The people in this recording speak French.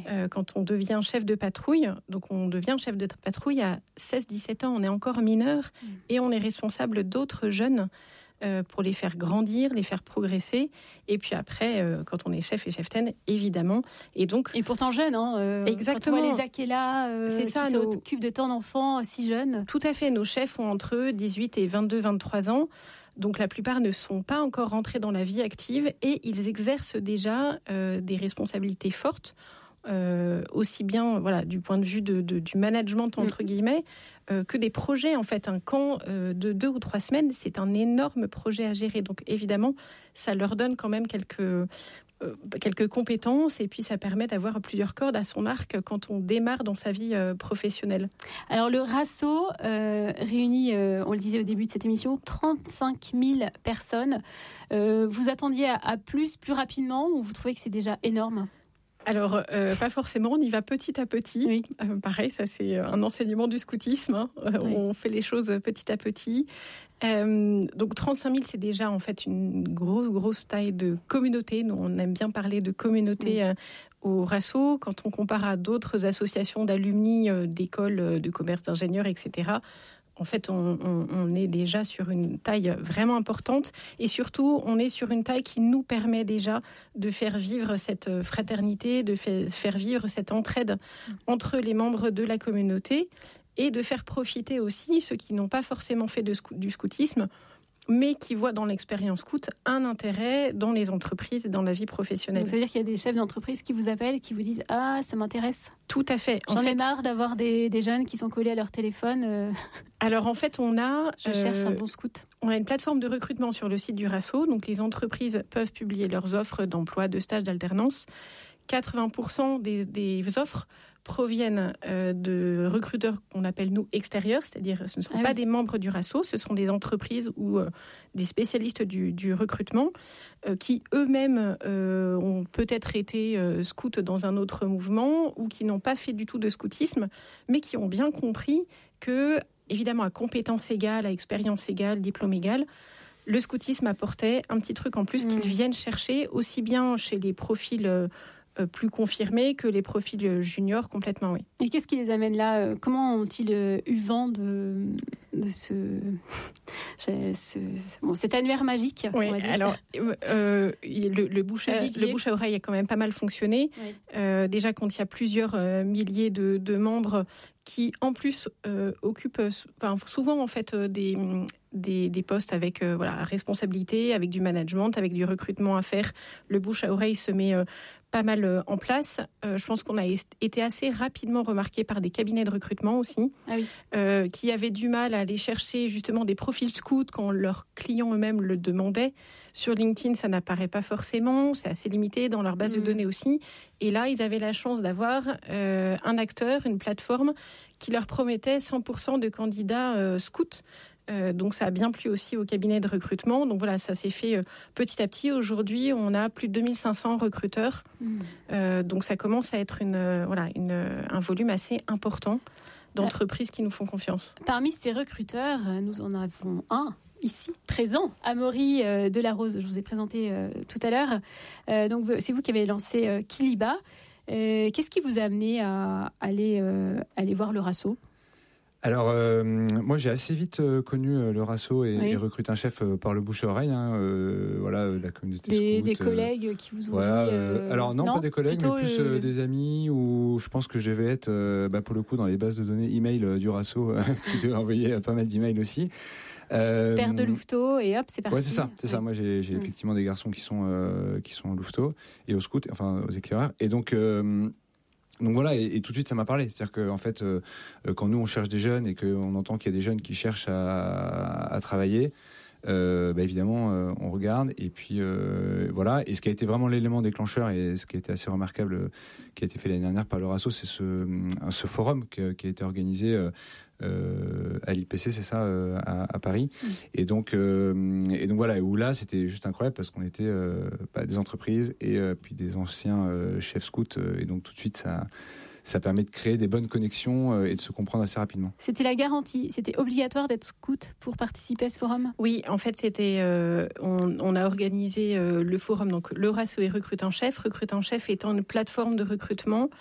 quand on devient chef de patrouille. Donc on devient chef de patrouille à 16-17 ans, on est encore mineur et on est responsable d'autres jeunes pour les faire grandir, les faire progresser. Et puis après, quand on est chef et cheftaine, évidemment. Et pourtant jeune, exactement. Quand on voit les Akela qui s'occupent de tant d'enfants si jeunes. Tout à fait. Nos chefs ont entre 18 et 22-23 ans. Donc la plupart ne sont pas encore rentrés dans la vie active et ils exercent déjà des responsabilités fortes, aussi bien du point de vue du management entre guillemets, que des projets. En fait, un camp de 2 ou 3 semaines, c'est un énorme projet à gérer. Donc évidemment, ça leur donne quand même quelques compétences et puis ça permet d'avoir plusieurs cordes à son arc quand on démarre dans sa vie professionnelle. Alors le RASO réunit, on le disait au début de cette émission, 35 000 personnes. Vous attendiez à plus rapidement ou vous trouvez que c'est déjà énorme ? Alors, pas forcément, on y va petit à petit. Oui. Pareil, ça c'est un enseignement du scoutisme. On fait les choses petit à petit. Donc 35 000, c'est déjà en fait une grosse taille de communauté. Nous, on aime bien parler de communauté au RASO. Quand on compare à d'autres associations d'alumni, d'écoles, de commerce, d'ingénieurs, etc., en fait, on est déjà sur une taille vraiment importante et surtout, on est sur une taille qui nous permet déjà de faire vivre cette fraternité, de faire vivre cette entraide entre les membres de la communauté et de faire profiter aussi ceux qui n'ont pas forcément fait du scoutisme, mais qui voient dans l'expérience scout un intérêt dans les entreprises et dans la vie professionnelle. Donc ça veut dire qu'il y a des chefs d'entreprise qui vous appellent, qui vous disent « Ah, ça m'intéresse ». Tout à fait. J'en ai marre d'avoir des jeunes qui sont collés à leur téléphone. Alors en fait, je cherche un bon scout. On a une plateforme de recrutement sur le site du RASO. Donc les entreprises peuvent publier leurs offres d'emploi, de stage, d'alternance. 80% des offres proviennent de recruteurs qu'on appelle nous extérieurs, c'est-à-dire ce ne sont pas des membres du RASO, ce sont des entreprises ou des spécialistes du recrutement qui eux-mêmes ont peut-être été scouts dans un autre mouvement ou qui n'ont pas fait du tout de scoutisme, mais qui ont bien compris que, évidemment, à compétence égale, à expérience égale, diplôme égal, le scoutisme apportait un petit truc en plus qu'ils viennent chercher aussi bien chez les profils plus confirmés que les profils juniors complètement, oui. Et qu'est-ce qui les amène là ? Comment ont-ils eu vent de cet annuaire magique ? Oui, on va dire. Alors le bouche à oreille a quand même pas mal fonctionné. Oui. Déjà quand il y a plusieurs milliers de membres qui en plus occupent souvent en fait des postes avec responsabilité, avec du management, avec du recrutement à faire. Le bouche à oreille se met pas mal en place. Je pense qu'on a été assez rapidement remarqué par des cabinets de recrutement aussi, qui avaient du mal à aller chercher justement des profils scouts quand leurs clients eux-mêmes le demandaient. Sur LinkedIn, ça n'apparaît pas forcément, c'est assez limité dans leur base de données aussi. Et là, ils avaient la chance d'avoir un acteur, une plateforme qui leur promettait 100% de candidats scouts. Donc ça a bien plu aussi au cabinet de recrutement. Donc voilà, ça s'est fait petit à petit. Aujourd'hui, on a plus de 2500 recruteurs. Donc ça commence à être un volume assez important d'entreprises qui nous font confiance. Parmi ces recruteurs, nous en avons un ici, présent, Amaury Delarose. Je vous ai présenté tout à l'heure. Donc c'est vous qui avez lancé Kiliba. Qu'est-ce qui vous a amené à aller voir le RASO ? Alors, moi, j'ai assez vite connu le RASO et recruté un chef par le bouche à oreille. La communauté scout. Des collègues qui vous ont dit... Alors, non, pas des collègues, mais plus des amis où je pense que je devais être, pour le coup, dans les bases de données email du RASO, qui devait envoyer pas mal d'emails aussi. Père de louveteau et hop, c'est parti. Ouais, c'est ça. Moi, j'ai effectivement des garçons qui sont au louveteau et au scout, enfin aux éclaireurs. Et donc voilà, et tout de suite ça m'a parlé. C'est-à-dire que en fait, quand nous on cherche des jeunes et qu'on entend qu'il y a des jeunes qui cherchent à travailler, évidemment on regarde et puis voilà. Et ce qui a été vraiment l'élément déclencheur et ce qui a été assez remarquable, qui a été fait l'année dernière par le RASO, c'est ce forum qui a été organisé à l'IPC, c'est ça, à Paris. Et donc voilà, où là c'était juste incroyable parce qu'on était des entreprises et puis des anciens chefs scouts et donc tout de suite ça permet de créer des bonnes connexions et de se comprendre assez rapidement. C'était la garantie, c'était obligatoire d'être scout pour participer à ce forum ? Oui, en fait, c'était on a organisé le forum, donc le RASO et Recrute un chef. Recrute un chef étant une plateforme de recrutement